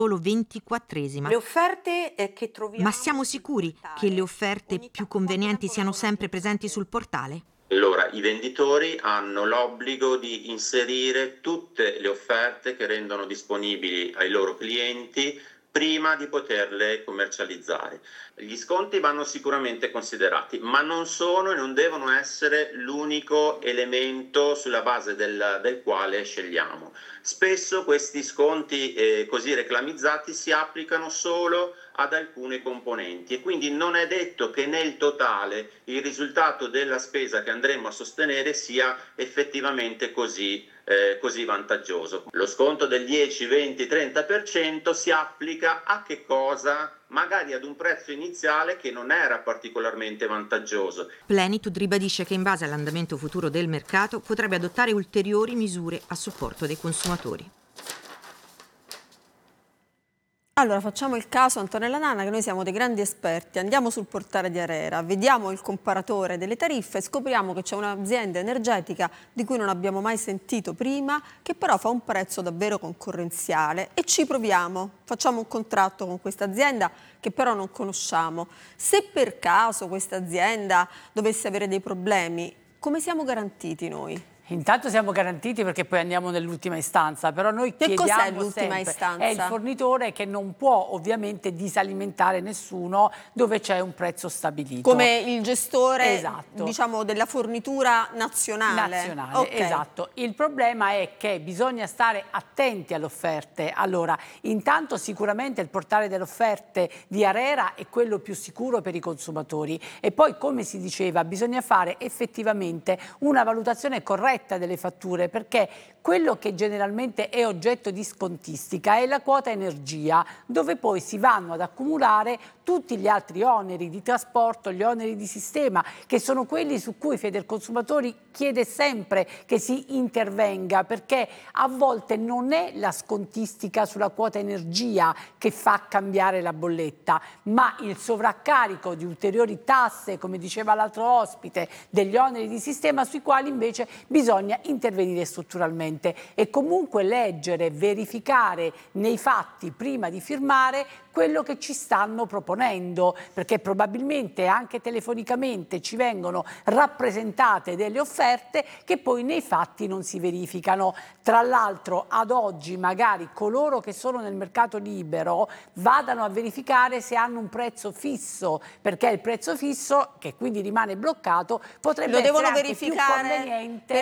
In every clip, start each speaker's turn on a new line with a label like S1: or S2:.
S1: solo 24esima.
S2: Le offerte che troviamo
S1: Ma siamo
S2: sul
S1: sicuri che
S2: portale
S1: le offerte
S2: ogni
S1: più
S2: tanto
S1: convenienti
S2: vengono
S1: siano sempre presenti
S2: modificate.
S1: sul portale?
S3: Allora, i venditori hanno l'obbligo di inserire tutte le offerte che rendono disponibili ai loro clienti prima di poterle commercializzare. Gli sconti vanno sicuramente considerati, ma non sono e non devono essere l'unico elemento sulla base del quale scegliamo. Spesso questi sconti così reclamizzati si applicano solo ad alcune componenti e quindi non è detto che nel totale il risultato della spesa che andremo a sostenere sia effettivamente così vantaggioso. Lo sconto del 10, 20, 30% si applica a che cosa? Magari ad un prezzo iniziale che non era particolarmente vantaggioso.
S1: Plenitude ribadisce che in base all'andamento futuro del mercato potrebbe adottare ulteriori misure a supporto dei consumatori.
S4: Allora, facciamo il caso, Antonella Nana, che noi siamo dei grandi esperti. Andiamo sul portale di ARERA, vediamo il comparatore delle tariffe e scopriamo che c'è un'azienda energetica di cui non abbiamo mai sentito prima, che però fa un prezzo davvero concorrenziale e ci proviamo. Facciamo un contratto con questa azienda che però non conosciamo. Se per caso questa azienda dovesse avere dei problemi, come siamo garantiti noi?
S5: Intanto siamo garantiti perché poi andiamo nell'ultima istanza, però noi
S4: Che
S5: chiediamo
S4: cos'è l'ultima
S5: sempre,
S4: istanza?
S5: è il fornitore che non può ovviamente disalimentare nessuno dove c'è un prezzo stabilito.
S4: Come il gestore,
S5: esatto,
S4: diciamo, della fornitura nazionale.
S5: Nazionale,
S4: Okay.
S5: esatto. Il problema è che bisogna stare attenti alle offerte. Allora, intanto sicuramente il portale delle offerte di ARERA è quello più sicuro per i consumatori e poi, come si diceva, bisogna fare effettivamente una valutazione corretta delle fatture, perché quello che generalmente è oggetto di scontistica è la quota energia, dove poi si vanno ad accumulare tutti gli altri oneri di trasporto, gli oneri di sistema, che sono quelli su cui Federconsumatori chiede sempre che si intervenga, perché a volte non è la scontistica sulla quota energia che fa cambiare la bolletta, ma il sovraccarico di ulteriori tasse, come diceva l'altro ospite, degli oneri di sistema sui quali invece bisogna intervenire strutturalmente e comunque leggere, verificare nei fatti prima di firmare quello che ci stanno proponendo, perché probabilmente anche telefonicamente ci vengono rappresentate delle offerte che poi nei fatti non si verificano. Tra l'altro ad oggi magari coloro che sono nel mercato libero vadano a verificare se hanno un prezzo fisso, perché il prezzo fisso, che quindi rimane bloccato, potrebbe essere
S4: devono
S5: anche
S4: verificare
S5: più conveniente.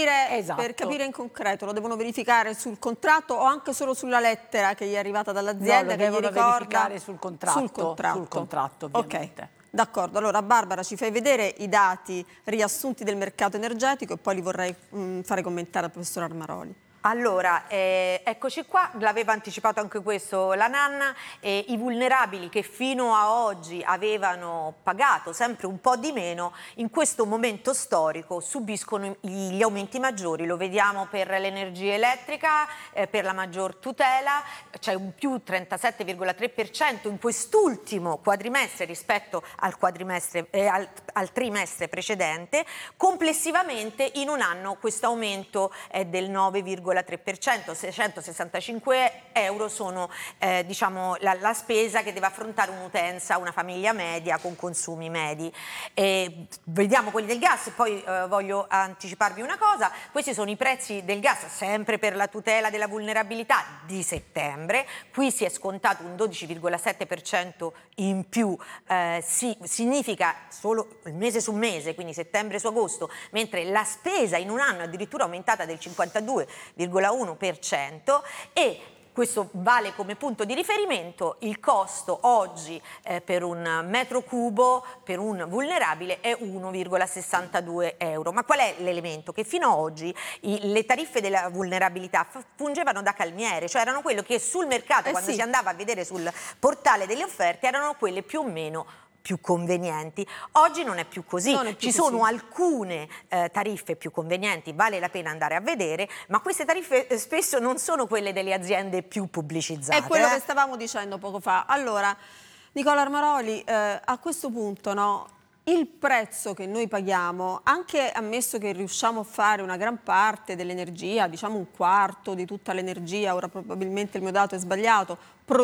S4: per capire in concreto, lo devono verificare sul contratto o anche solo sulla lettera che gli è arrivata dall'azienda,
S5: No,
S4: che gli
S5: devono
S4: ricorda
S5: verificare sul contratto.
S4: Sul contratto,
S5: ovviamente.
S4: Ok, d'accordo. Allora Barbara, ci fai vedere i dati riassunti del mercato energetico e poi li vorrei fare commentare al professor Armaroli.
S2: Allora, eccoci qua, l'aveva anticipato anche questo la Nanna, i vulnerabili che fino a oggi avevano pagato sempre un po' di meno, in questo momento storico subiscono gli aumenti maggiori, lo vediamo per l'energia elettrica, per la maggior tutela, c'è un più 37,3% in quest'ultimo quadrimestre rispetto al al trimestre precedente. Complessivamente in un anno questo aumento è del 9,3%, 665 euro sono diciamo la spesa che deve affrontare un'utenza, una famiglia media con consumi medi. Vediamo quelli del gas, poi voglio anticiparvi una cosa, questi sono i prezzi del gas sempre per la tutela della vulnerabilità di settembre, qui si è scontato un 12,7% in più, significa solo il mese su mese, quindi settembre su agosto, mentre la spesa in un anno è addirittura aumentata del 52,1% e questo vale come punto di riferimento, il costo oggi per un metro cubo per un vulnerabile è 1,62 euro. Ma qual è l'elemento? Che fino ad oggi le tariffe della vulnerabilità fungevano da calmiere, cioè erano quello che sul mercato, quando si andava a vedere sul portale delle offerte, erano quelle più o meno più convenienti. Oggi non è più così, ci sono alcune tariffe più convenienti, vale la pena andare a vedere, ma queste tariffe spesso non sono quelle delle aziende più pubblicizzate.
S4: È quello che stavamo dicendo poco fa. Allora, Nicola Armaroli, a questo punto, no, il prezzo che noi paghiamo, anche ammesso che riusciamo a fare una gran parte dell'energia, diciamo un quarto di tutta l'energia, ora probabilmente il mio dato è sbagliato,